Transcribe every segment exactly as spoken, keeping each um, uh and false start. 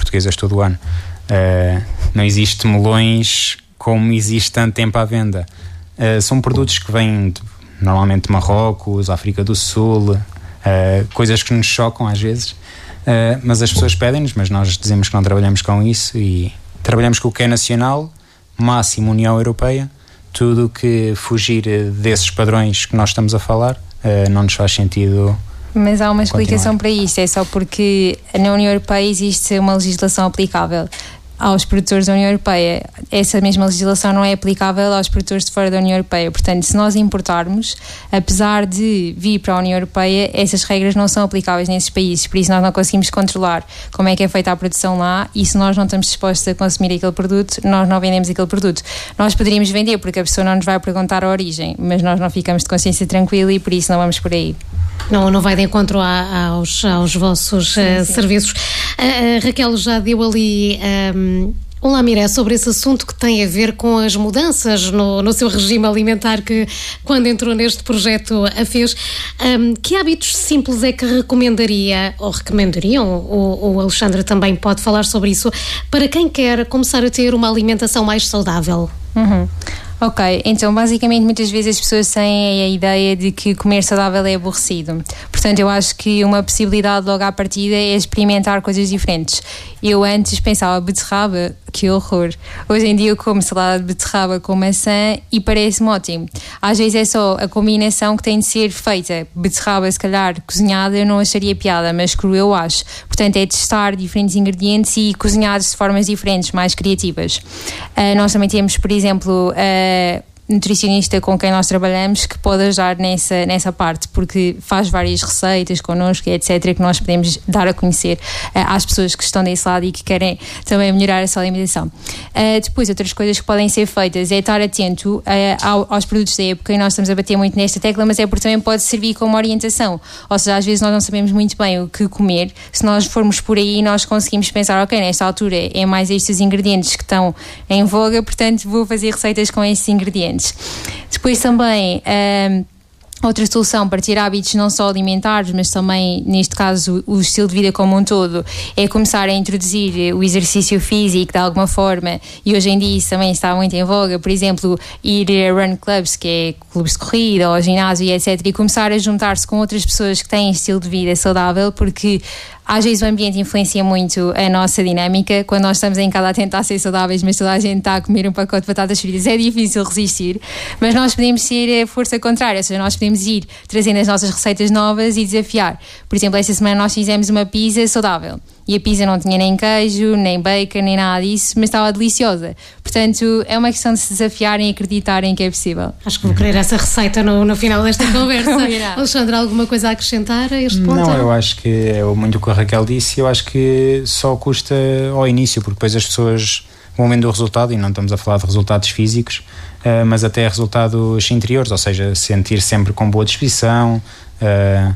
portuguesas todo o ano. Uh, não existe melões como existe tanto tempo à venda. Uh, são produtos que vêm de, normalmente de Marrocos, África do Sul, uh, coisas que nos chocam às vezes, uh, mas as pessoas pedem-nos, mas nós dizemos que não trabalhamos com isso e trabalhamos com o que é nacional, máximo União Europeia. Tudo o que fugir desses padrões que nós estamos a falar uh, não nos faz sentido. Mas há uma explicação continuar. para isto, é só porque na União Europeia existe uma legislação aplicável aos produtores da União Europeia. Essa mesma legislação não é aplicável aos produtores de fora da União Europeia. Portanto, se nós importarmos, apesar de vir para a União Europeia, essas regras não são aplicáveis nesses países, por isso nós não conseguimos controlar como é que é feita a produção lá, e se nós não estamos dispostos a consumir aquele produto, nós não vendemos aquele produto. Nós poderíamos vender porque a pessoa não nos vai perguntar a origem, mas nós não ficamos de consciência tranquila e por isso não vamos por aí. Não, não vai de encontro a, aos, aos vossos sim, uh, sim. serviços. A uh, Raquel já deu ali um, um lamiré sobre esse assunto que tem a ver com as mudanças no, no seu regime alimentar, que quando entrou neste projeto a fez. Um, que hábitos simples é que recomendaria, ou recomendariam, o, o Alexandre também pode falar sobre isso, para quem quer começar a ter uma alimentação mais saudável? Uhum. Ok, então basicamente muitas vezes as pessoas têm a ideia de que comer saudável é aborrecido. Portanto, eu acho que uma possibilidade logo à partida é experimentar coisas diferentes. Eu antes pensava, beterraba, que horror. Hoje em dia eu como salada de beterraba com maçã e parece-me ótimo. Às vezes é só a combinação que tem de ser feita. Beterraba, se calhar, cozinhada eu não acharia piada, mas cru eu acho. Portanto, é testar diferentes ingredientes e cozinhar de formas diferentes, mais criativas. Uh, nós também temos, por exemplo, uh, nutricionista com quem nós trabalhamos que pode ajudar nessa, nessa parte, porque faz várias receitas connosco, etcétera, que nós podemos dar a conhecer uh, às pessoas que estão desse lado e que querem também melhorar a sua alimentação. Uh, depois, outras coisas que podem ser feitas é estar atento uh, ao, aos produtos da época, e nós estamos a bater muito nesta tecla, mas é porque também pode servir como orientação. Ou seja, às vezes nós não sabemos muito bem o que comer. Se nós formos por aí, nós conseguimos pensar, ok, nesta altura é mais estes ingredientes que estão em voga, portanto vou fazer receitas com estes ingredientes. Depois também um, outra solução para ter hábitos não só alimentares, mas também, neste caso, o estilo de vida como um todo, é começar a introduzir o exercício físico de alguma forma, e hoje em dia isso também está muito em voga. Por exemplo, ir a run clubs, que é clubes de corrida, ou ginásio, etcétera, e começar a juntar-se com outras pessoas que têm estilo de vida saudável, porque às vezes o ambiente influencia muito a nossa dinâmica. Quando nós estamos em casa a tentar ser saudáveis, mas toda a gente está a comer um pacote de batatas fritas, é difícil resistir. Mas nós podemos ser a força contrária, ou seja, nós podemos ir trazendo as nossas receitas novas e desafiar. Por exemplo, esta semana nós fizemos uma pizza saudável. E a pizza não tinha nem queijo, nem bacon, nem nada disso, mas estava deliciosa. Portanto, é uma questão de se desafiarem e acreditarem que é possível. Acho que vou querer essa receita no, no final desta conversa. Alexandre, alguma coisa a acrescentar a este ponto? Não, eu acho que é muito o que a Raquel disse. Eu acho que só custa ao início, porque depois as pessoas vão vendo o resultado, e não estamos a falar de resultados físicos, uh, mas até resultados interiores, ou seja, sentir sempre com boa disposição. Uh,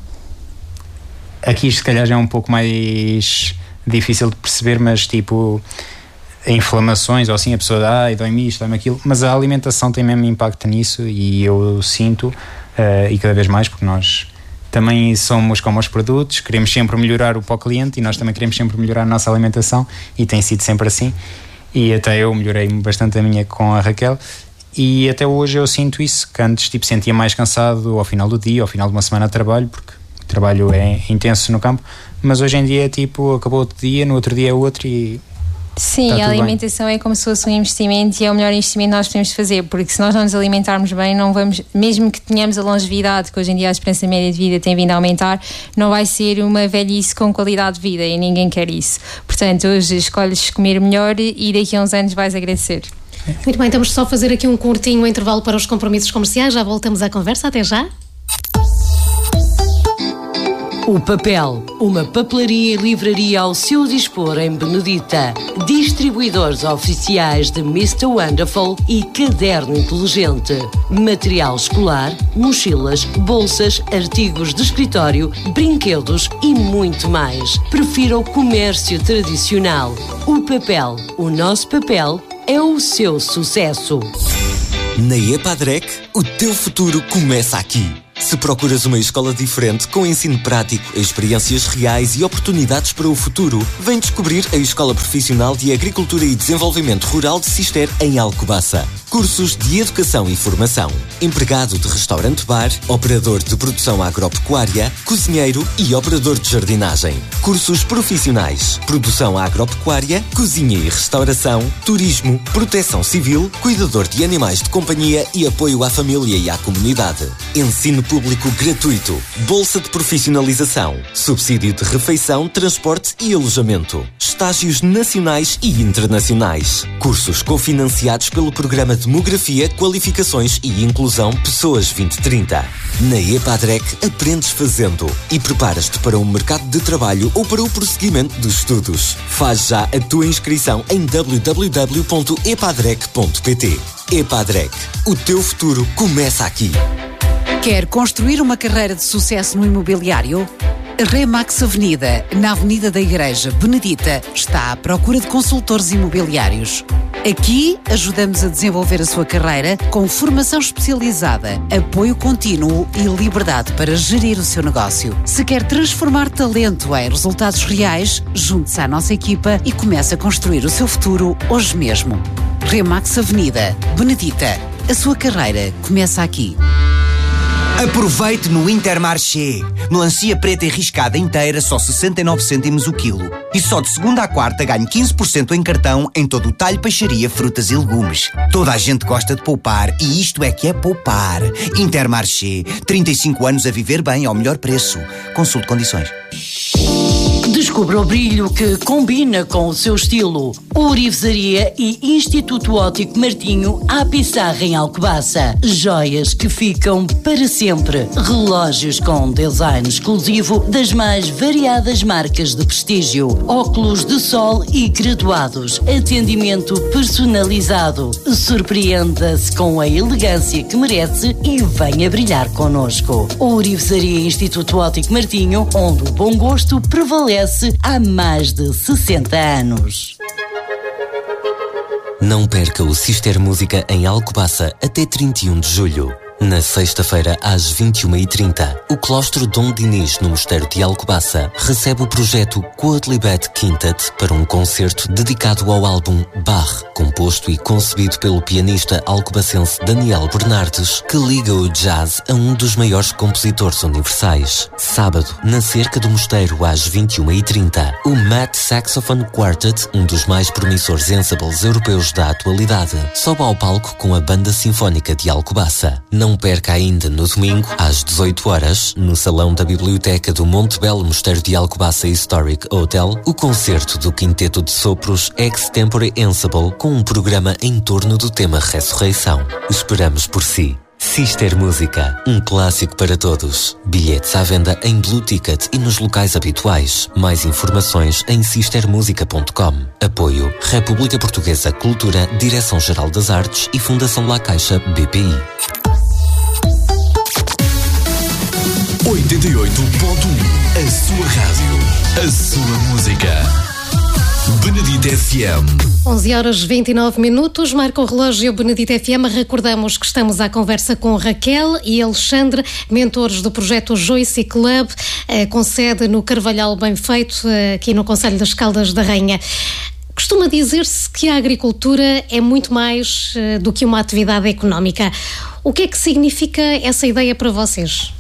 aqui se calhar já é um pouco mais difícil de perceber, mas tipo inflamações ou assim, a pessoa dá ah, e dói-me isto, dói-me aquilo, mas a alimentação tem mesmo impacto nisso, e eu sinto uh, e cada vez mais, porque nós também somos como os produtos, queremos sempre melhorar o para o cliente, e nós também queremos sempre melhorar a nossa alimentação, e tem sido sempre assim, e até eu melhorei bastante a minha com a Raquel, e até hoje eu sinto isso, que antes tipo, sentia mais cansado ao final do dia, ao final de uma semana de trabalho, porque o trabalho é intenso no campo, mas hoje em dia é tipo, acabou o dia, no outro dia é outro, e sim, a alimentação bem. É como se fosse um investimento, e é o melhor investimento que nós podemos fazer, porque se nós não nos alimentarmos bem, não vamos, mesmo que tenhamos a longevidade, que hoje em dia a esperança média de vida tem vindo a aumentar, não vai ser uma velhice com qualidade de vida, e ninguém quer isso. Portanto, hoje escolhes comer melhor e daqui a uns anos vais agradecer. Muito bem, estamos só a fazer aqui um curtinho intervalo para os compromissos comerciais, já voltamos à conversa, até já. O Papel, uma papelaria e livraria ao seu dispor em Benedita. Distribuidores oficiais de mister Wonderful e Caderno Inteligente. Material escolar, mochilas, bolsas, artigos de escritório, brinquedos e muito mais. Prefira o comércio tradicional. O Papel, o nosso papel é o seu sucesso. Na EPADREC, o teu futuro começa aqui. Se procuras uma escola diferente, com ensino prático, experiências reais e oportunidades para o futuro, vem descobrir a Escola Profissional de Agricultura e Desenvolvimento Rural de Cister em Alcobaça. Cursos de Educação e Formação. Empregado de restaurante-bar, operador de produção agropecuária, cozinheiro e operador de jardinagem. Cursos profissionais. Produção agropecuária, cozinha e restauração, turismo, proteção civil, cuidador de animais de companhia e apoio à família e à comunidade. Ensino público gratuito. Bolsa de profissionalização. Subsídio de refeição, transporte e alojamento. Estágios nacionais e internacionais. Cursos cofinanciados pelo Programa de Demografia, Qualificações e Inclusão Pessoas vinte trinta. Na EPADREC aprendes fazendo e preparas-te para o mercado de trabalho ou para o prosseguimento dos estudos. Faz já a tua inscrição em w w w ponto epadrec ponto p t. EPADREC. O teu futuro começa aqui. Quer construir uma carreira de sucesso no imobiliário? A Remax Avenida, na Avenida da Igreja Benedita, está à procura de consultores imobiliários. Aqui ajudamos a desenvolver a sua carreira com formação especializada, apoio contínuo e liberdade para gerir o seu negócio. Se quer transformar talento em resultados reais, junte-se à nossa equipa e comece a construir o seu futuro hoje mesmo. Remax Avenida, Benedita. A sua carreira começa aqui. Aproveite no Intermarché. Melancia preta e riscada inteira, só sessenta e nove cêntimos o quilo. E só de segunda à quarta ganhe quinze por cento em cartão em todo o talho, peixaria, frutas e legumes. Toda a gente gosta de poupar e isto é que é poupar. Intermarché. trinta e cinco anos a viver bem ao melhor preço. Consulte condições. Descubra o brilho que combina com o seu estilo. Ourivesaria e Instituto Óptico Martinho à Pissarra em Alcobaça. Joias que ficam para sempre. Relógios com design exclusivo das mais variadas marcas de prestígio. Óculos de sol e graduados. Atendimento personalizado. Surpreenda-se com a elegância que merece e venha brilhar connosco. Ourivesaria e Instituto Óptico Martinho, onde o bom gosto prevalece há mais de sessenta anos. Não perca o Cister Música em Alcobaça até trinta e um de julho. Na sexta-feira, às vinte e uma e trinta, o Claustro Dom Dinis, no Mosteiro de Alcobaça, recebe o projeto Quodlibet Quintet para um concerto dedicado ao álbum Bach, composto e concebido pelo pianista alcobacense Daniel Bernardes, que liga o jazz a um dos maiores compositores universais. Sábado, na cerca do Mosteiro, às vinte e uma e trinta, o Matt Saxophone Quartet, um dos mais promissores ensembles europeus da atualidade, sobe ao palco com a Banda Sinfónica de Alcobaça. Não Não perca ainda no domingo, às dezoito horas, no Salão da Biblioteca do Monte Belo Mosteiro de Alcobaça Historic Hotel, o concerto do Quinteto de Sopros Extempore Ensemble com um programa em torno do tema Ressurreição. Esperamos por si. Cister Música, um clássico para todos. Bilhetes à venda em Blue Ticket e nos locais habituais. Mais informações em cister música ponto com. Apoio República Portuguesa Cultura, Direção-Geral das Artes e Fundação La Caixa B P I. oitenta e oito ponto um, a sua rádio, a sua música. Benedita F M. onze horas e vinte e nove minutos, marca o relógio Benedita F M. Recordamos que estamos à conversa com Raquel e Alexandre, mentores do projeto Joyce Club, eh, com sede no Carvalhal Bem Feito, eh, aqui no Concelho das Caldas da Rainha. Costuma dizer-se que a agricultura é muito mais eh, do que uma atividade económica. O que é que significa essa ideia para vocês?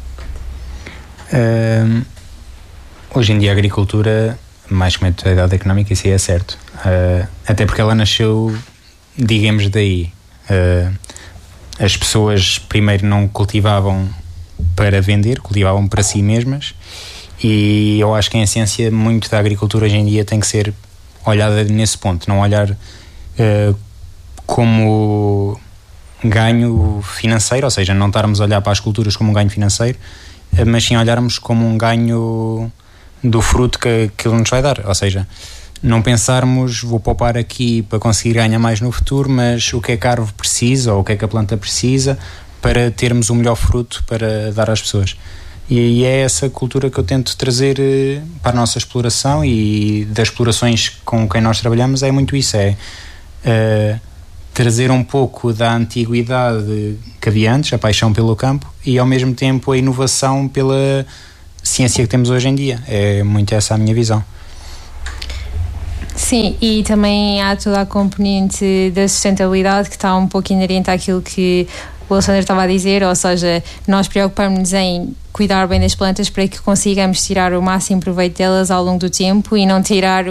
Uh, hoje em dia a agricultura, mais que uma atividade económica, isso aí é certo. Uh, até porque ela nasceu, digamos, daí. Uh, as pessoas primeiro não cultivavam para vender, cultivavam para si mesmas, e eu acho que em essência muito da agricultura hoje em dia tem que ser olhada nesse ponto, não olhar uh, como ganho financeiro, ou seja, não estarmos a olhar para as culturas como um ganho financeiro, mas sim olharmos como um ganho do fruto que, que ele nos vai dar. Ou seja, não pensarmos, vou poupar aqui para conseguir ganhar mais no futuro, mas o que é que a árvore precisa ou o que é que a planta precisa para termos o melhor fruto para dar às pessoas. E, e é essa cultura que eu tento trazer para a nossa exploração, e das explorações com quem nós trabalhamos é muito isso, é uh, trazer um pouco da antiguidade que havia antes, a paixão pelo campo, e ao mesmo tempo a inovação pela ciência que temos hoje em dia. É muito essa a minha visão. Sim, e também há toda a componente da sustentabilidade que está um pouco inerente àquilo que o Alexandre estava a dizer, ou seja, nós preocupamos-nos em cuidar bem das plantas para que consigamos tirar o máximo proveito delas ao longo do tempo e não tirar